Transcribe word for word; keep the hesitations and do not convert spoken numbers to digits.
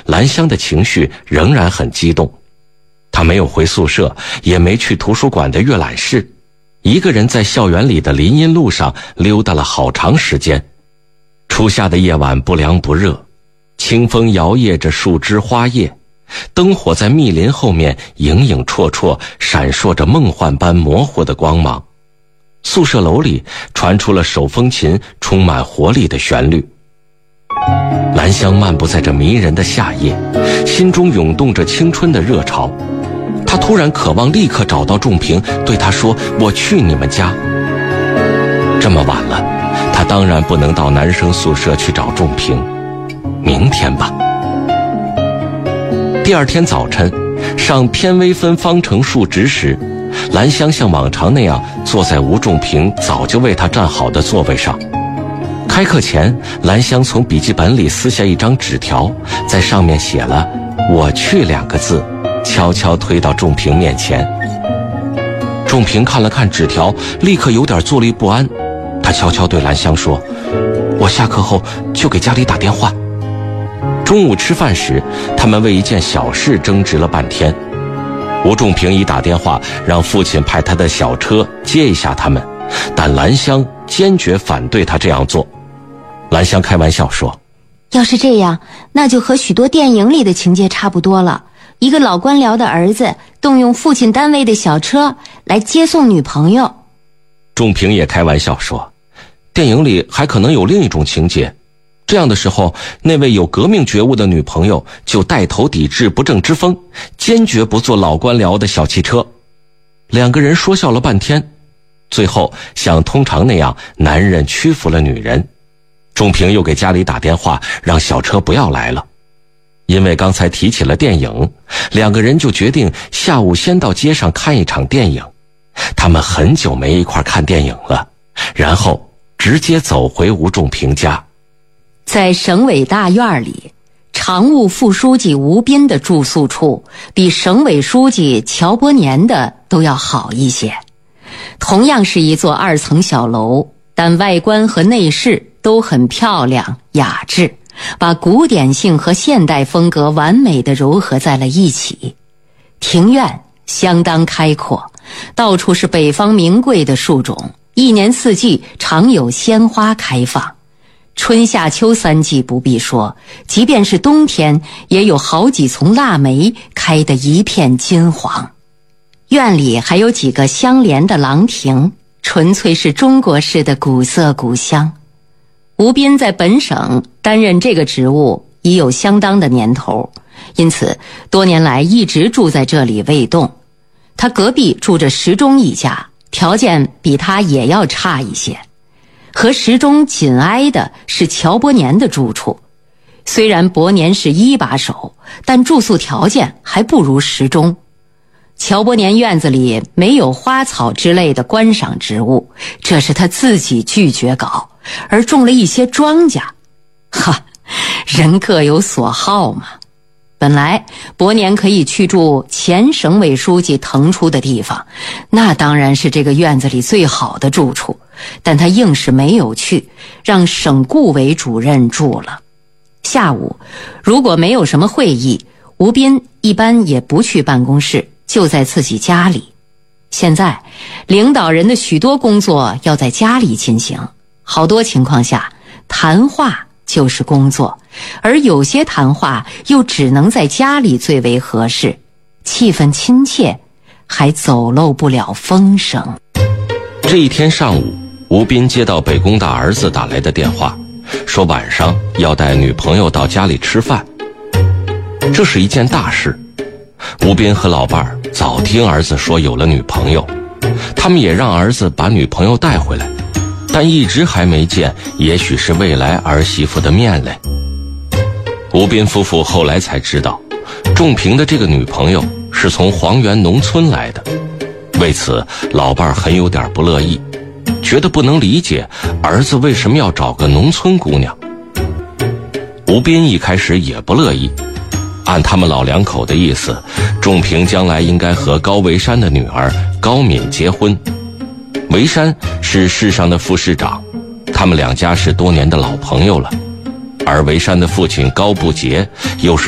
兰香的情绪仍然很激动。她没有回宿舍，也没去图书馆的阅览室，一个人在校园里的林荫路上溜达了好长时间。初夏的夜晚不凉不热，清风摇曳着树枝花叶，灯火在密林后面影影绰绰，闪烁着梦幻般模糊的光芒。宿舍楼里传出了手风琴充满活力的旋律。兰香漫步在这迷人的夏夜，心中涌动着青春的热潮。她突然渴望立刻找到仲平，对他说：我去你们家。这么晚了，她当然不能到男生宿舍去找仲平，明天吧。第二天早晨，上偏微分方程数值时，兰香像往常那样坐在吴仲平早就为她站好的座位上。开课前，兰香从笔记本里撕下一张纸条，在上面写了我去两个字，悄悄推到仲平面前。仲平看了看纸条，立刻有点坐立不安。他悄悄对兰香说：我下课后就给家里打电话。中午吃饭时，他们为一件小事争执了半天。吴仲平已打电话让父亲派他的小车接一下他们，但兰香坚决反对他这样做。兰香开玩笑说： 要是这样，那就和许多电影里的情节差不多了，一个老官僚的儿子动用父亲单位的小车来接送女朋友。 仲平也开玩笑说，电影里还可能有另一种情节，这样的时候，那位有革命觉悟的女朋友就带头抵制不正之风，坚决不坐老官僚的小汽车。两个人说笑了半天，最后像通常那样，男人屈服了女人。仲平又给家里打电话，让小车不要来了。因为刚才提起了电影，两个人就决定下午先到街上看一场电影。他们很久没一块看电影了，然后直接走回吴仲平家。 在省委大院里，常务副书记吴斌的住宿处比省委书记乔伯年的都要好一些。同样是一座二层小楼，但外观和内饰都很漂亮雅致，把古典性和现代风格完美地糅合在了一起。庭院相当开阔，到处是北方名贵的树种，一年四季常有鲜花开放。春夏秋三季不必说，即便是冬天也有好几丛腊梅开得一片金黄。院里还有几个相连的廊亭，纯粹是中国式的古色古香。吴斌在本省担任这个职务已有相当的年头，因此多年来一直住在这里未动。他隔壁住着石钟一家，条件比他也要差一些。和石钟紧挨的是乔伯年的住处，虽然伯年是一把手，但住宿条件还不如石钟。乔伯年院子里没有花草之类的观赏植物，这是他自己拒绝搞，而种了一些庄稼。哈，人各有所好嘛。本来伯年可以去住前省委书记腾出的地方，那当然是这个院子里最好的住处，但他硬是没有去，让省顾委主任住了。下午如果没有什么会议，吴斌一般也不去办公室，就在自己家里。现在领导人的许多工作要在家里进行，好多情况下谈话就是工作，而有些谈话又只能在家里最为合适，气氛亲切，还走漏不了风声。 这一天上午，吴斌接到北工大儿子打来的电话，说晚上要带女朋友到家里吃饭。这是一件大事，吴斌和老伴儿早听儿子说有了女朋友，他们也让儿子把女朋友带回来，但一直还没见也许是未来儿媳妇的面嘞。吴斌夫妇后来才知道，仲平的这个女朋友是从黄原农村来的，为此老伴儿很有点不乐意，觉得不能理解儿子为什么要找个农村姑娘。吴斌一开始也不乐意，按他们老两口的意思，仲平将来应该和高维山的女儿高敏结婚。维山是市上的副市长，他们两家是多年的老朋友了，而维山的父亲高不杰又是